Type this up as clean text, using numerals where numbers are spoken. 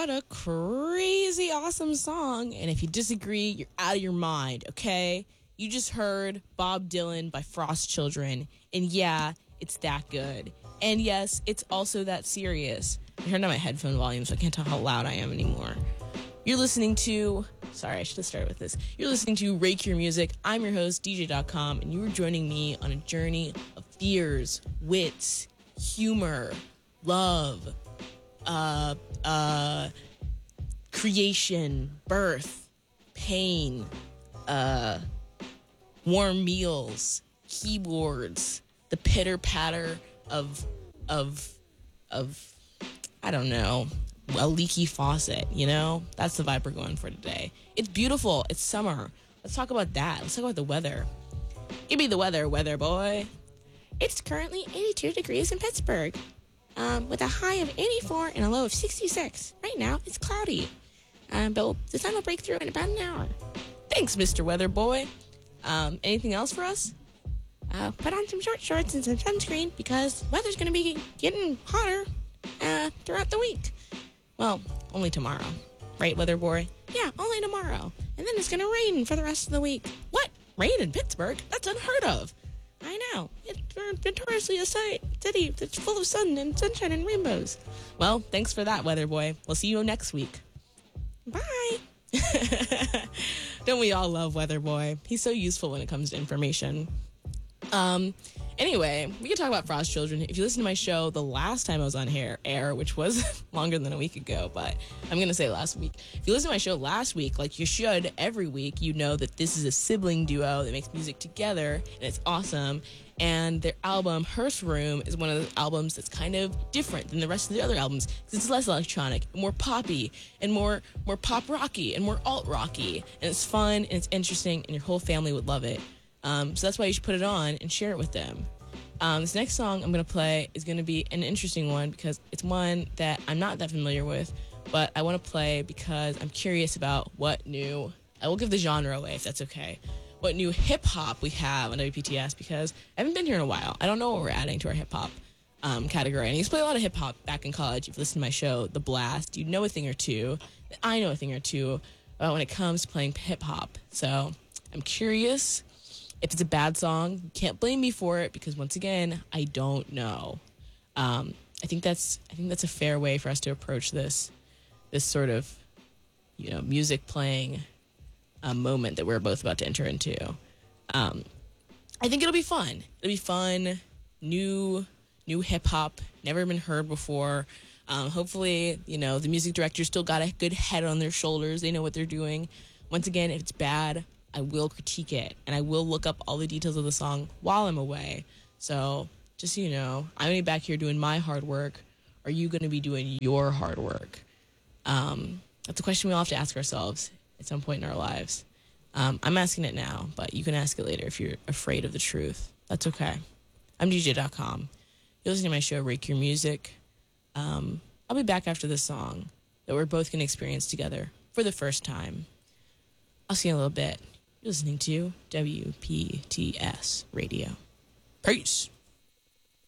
What a crazy awesome song. And if you disagree, you're out of your mind, okay? You just heard Bob Dylan by Frost Children. And yeah, it's that good. And yes, it's also that serious. I turned on my headphone volume so I can't tell how loud I am anymore. You're listening to... Sorry, I should have started with this. You're listening to Rake Your Music. I'm your host, DJ.com, and you are joining me on a journey of fears, wits, humor, love, creation, birth, pain, warm meals, keyboards, the pitter patter of I don't know, a leaky faucet, you know? That's the vibe we're going for today. It's beautiful. It's summer. Let's talk about that. Let's talk about the weather. Give me the weather, weather boy. It's currently 82 degrees in Pittsburgh, with a high of 84 and a low of 66. Right now, it's cloudy, but the sun will break through in about an hour. Thanks, Mr. Weather Boy. Anything else for us? Put on some short shorts and some sunscreen because weather's going to be getting hotter throughout the week. Well, only tomorrow. Right, Weather Boy? Yeah, only tomorrow. And then it's going to rain for the rest of the week. What? Rain in Pittsburgh? That's unheard of. I know. It's notoriously a city that's full of sun and sunshine and rainbows. Well, thanks for that, Weather Boy. We'll see you next week. Bye. Don't we all love Weather Boy? He's so useful when it comes to information. Anyway, we can talk about Frost Children. If you listen to my show the last time I was on air, which was longer than a week ago, but I'm going to say last week. If you listen to my show last week, like you should every week, you know that this is a sibling duo that makes music together, and it's awesome. And their album, Hearth Room, is one of the albums that's kind of different than the rest of the other albums because it's less electronic, more poppy, and more pop rocky, and more alt rocky. And it's fun, and it's interesting, and your whole family would love it. So that's why you should put it on and share it with them. This next song I'm going to play is going to be an interesting one because it's one that I'm not that familiar with, but I want to play because I'm curious about what new, I will give the genre away if that's okay, what new hip-hop we have on WPTS because I haven't been here in a while. I don't know what we're adding to our hip-hop category. And I used to play a lot of hip-hop back in college. If you listen to my show, The Blast, you know a thing or two. I know a thing or two about when it comes to playing hip-hop. So I'm curious. If it's a bad song, you can't blame me for it because once again, I don't know. I think that's a fair way for us to approach this sort of, music playing moment that we're both about to enter into. I think it'll be fun. It'll be fun, new hip hop, never been heard before. Hopefully, the music director still got a good head on their shoulders. They know what they're doing. Once again, if it's bad, I will critique it, and I will look up all the details of the song while I'm away. So, just so you know, I'm going to be back here doing my hard work. Are you going to be doing your hard work? That's a question we all have to ask ourselves at some point in our lives. I'm asking it now, but you can ask it later if you're afraid of the truth. That's okay. I'm DJ.com. You're listening to my show, Rake Your Music. I'll be back after this song that we're both going to experience together for the first time. I'll see you in a little bit. You're listening to WPTS Radio. Peace.